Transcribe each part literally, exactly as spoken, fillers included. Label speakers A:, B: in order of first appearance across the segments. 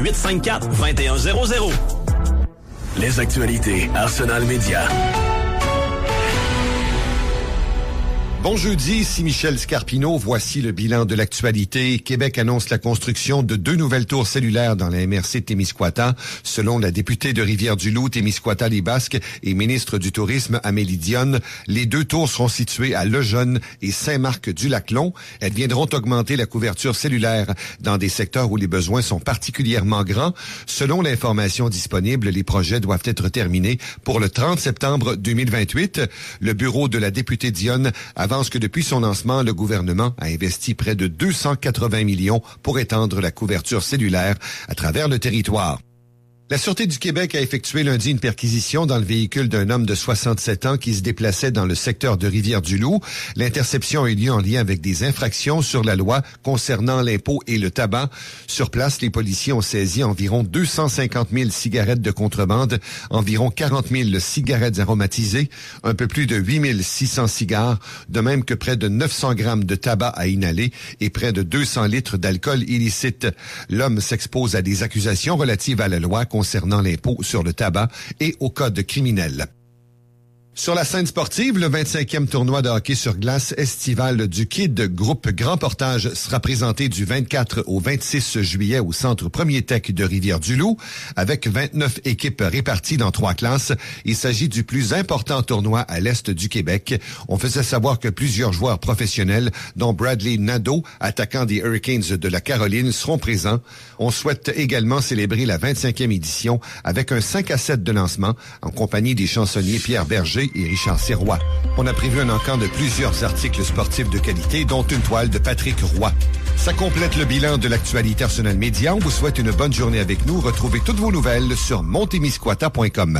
A: huit cinq quatre, deux un zéro zéro.
B: Les actualités Arsenal Média.
C: Bon jeudi, ici Michel Scarpino. Voici le bilan de l'actualité. Québec annonce la construction de deux nouvelles tours cellulaires dans la M R C de Témiscouata. Selon la députée de Rivière-du-Loup, Témiscouata-les-Basques et ministre du Tourisme Amélie Dionne, les deux tours seront situées à Lejeune et Saint-Marc-du-Lac-Long. Elles viendront augmenter la couverture cellulaire dans des secteurs où les besoins sont particulièrement grands. Selon l'information disponible, les projets doivent être terminés pour le trente septembre deux mille vingt-huit. Le bureau de la députée Dionne avance que depuis son lancement, le gouvernement a investi près de deux cent quatre-vingts millions pour étendre la couverture cellulaire à travers le territoire. La Sûreté du Québec a effectué lundi une perquisition dans le véhicule d'un homme de soixante-sept ans qui se déplaçait dans le secteur de Rivière-du-Loup. L'interception a eu lieu en lien avec des infractions sur la loi concernant l'impôt et le tabac. Sur place, les policiers ont saisi environ deux cent cinquante mille cigarettes de contrebande, environ quarante mille cigarettes aromatisées, un peu plus de huit mille six cents cigares, de même que près de neuf cents grammes de tabac à inhaler et près de deux cents litres d'alcool illicite. L'homme s'expose à des accusations relatives à la loi concernant l'impôt sur le tabac et au code criminel. Sur la scène sportive, le vingt-cinquième tournoi de hockey sur glace estival du Kid Groupe Grand Portage sera présenté du vingt-quatre au vingt-six juillet au Centre Premier Tech de Rivière-du-Loup. Avec vingt-neuf équipes réparties dans trois classes, il s'agit du plus important tournoi à l'est du Québec. On faisait savoir que plusieurs joueurs professionnels, dont Bradley Nadeau, attaquant des Hurricanes de la Caroline, seront présents. On souhaite également célébrer la vingt-cinquième édition avec un cinq à sept de lancement en compagnie des chansonniers Pierre Berger et Richard Sirois. On a prévu un encan de plusieurs articles sportifs de qualité, dont une toile de Patrick Roy. Ça complète le bilan de l'actualité Arsenal Média. On vous souhaite une bonne journée avec nous. Retrouvez toutes vos nouvelles sur montémiscouata point com.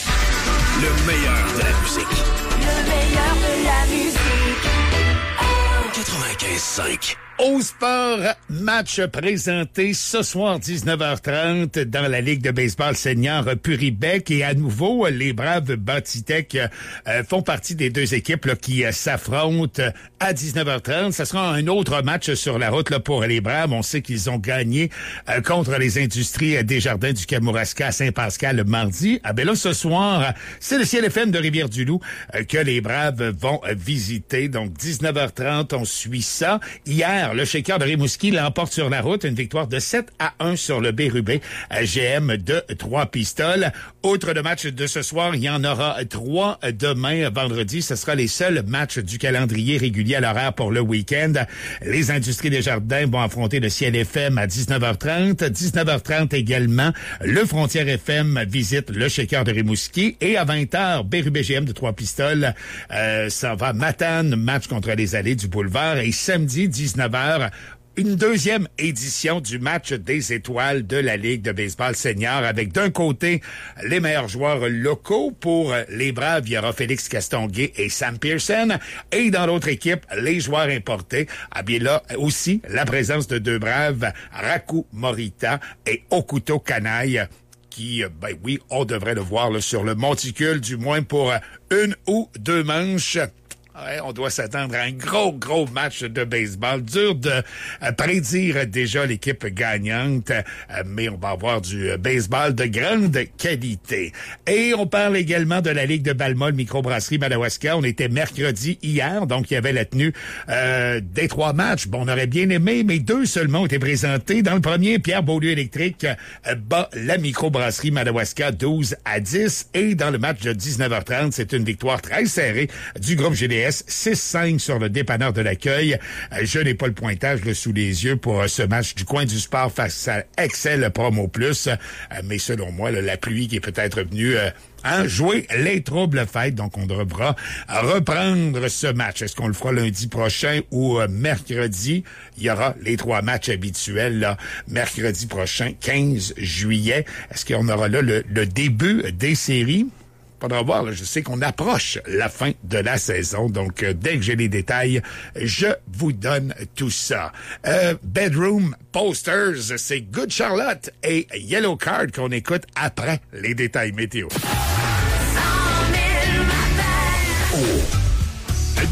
B: Le meilleur de la musique.
D: Le meilleur de la musique.
B: quatre-vingt-quinze cinq.
E: Au sport, match présenté ce soir dix-neuf heures trente dans la Ligue de baseball senior Puribec. Et à nouveau, les braves Batitech euh, font partie des deux équipes là, qui euh, s'affrontent à dix-neuf heures trente. Ça sera un autre match sur la route là, pour les braves. On sait qu'ils ont gagné euh, contre les Industries Desjardins du Kamouraska à Saint-Pascal le mardi. Ah ben là, ce soir, c'est le C L F M de Rivière-du-Loup euh, que les braves vont euh, visiter. Donc, dix-neuf heures trente, on suit ça. Hier, le Shaker de Rimouski l'emporte sur la route, une victoire de sept à un sur le Bérubé, G M de trois pistoles. Autre de match de ce soir, il y en aura trois demain, vendredi. Ce sera les seuls matchs du calendrier régulier à l'horaire pour le week-end. Les Industries Desjardins vont affronter le C L F M à dix-neuf heures trente. dix-neuf heures trente également, le Frontière F M visite le Shaker de Rimouski. Et à vingt heures, Bérubé G M de trois pistoles, euh, ça va Matane, match contre les allées du boulevard. Et samedi, dix-neuf heures, une deuxième édition du match des étoiles de la Ligue de baseball senior avec d'un côté les meilleurs joueurs locaux. Pour les Braves, il y aura Félix Castonguay et Sam Pearson. Et dans l'autre équipe, les joueurs importés. Ah bien là aussi, la présence de deux Braves, Raku Morita et Okuto Kanaï, qui, ben oui, on devrait le voir là, sur le monticule, du moins pour une ou deux manches. Ouais, on doit s'attendre à un gros, gros match de baseball. Dur de euh, prédire déjà l'équipe gagnante, euh, mais on va avoir du baseball de grande qualité. Et on parle également de la Ligue de Balmol Microbrasserie Madawaska. On était mercredi hier, donc il y avait la tenue euh, des trois matchs. Bon, on aurait bien aimé, mais deux seulement ont été présentés. Dans le premier, Pierre Beaulieu Électrique euh, bat la Microbrasserie Madawaska douze à dix. Et dans le match de dix-neuf heures trente, c'est une victoire très serrée du groupe G D S. six cinq sur le dépanneur de l'accueil. Je n'ai pas le pointage là, sous les yeux pour ce match du coin du sport face à Excel Promo Plus. Mais selon moi, là, la pluie qui est peut-être venue euh, hein, jouer les troubles fêtes. Donc, on devra reprendre ce match. Est-ce qu'on le fera lundi prochain ou euh, mercredi? Il y aura les trois matchs habituels là, mercredi prochain, quinze juillet. Est-ce qu'on aura là le, le début des séries? Faudra voir, là, je sais qu'on approche la fin de la saison, donc euh, dès que j'ai les détails, je vous donne tout ça. Euh, Bedroom Posters, c'est Good Charlotte et Yellow Card qu'on écoute après les détails météo.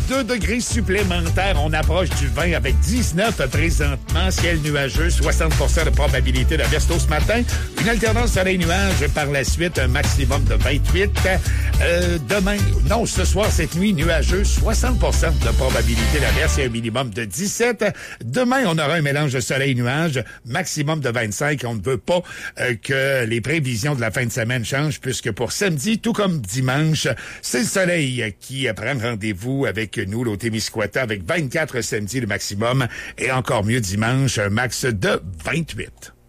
E: deux degrés supplémentaires. On approche du vingt avec dix-neuf présentement. Ciel nuageux, soixante pour cent de probabilité d'averse tôt ce matin. Une alternance soleil-nuage par la suite, un maximum de vingt-huit. Euh, demain, non, ce soir, cette nuit, nuageux, soixante pour cent de probabilité d'averse et un minimum de dix-sept. Demain, on aura un mélange de soleil-nuage, maximum de vingt-cinq. On ne veut pas euh, que les prévisions de la fin de semaine changent, puisque pour samedi, tout comme dimanche, c'est le soleil qui prend rendez-vous avec nous, l'au Témiscouata, avec vingt-quatre samedi le maximum, et encore mieux dimanche, un max de vingt-huit.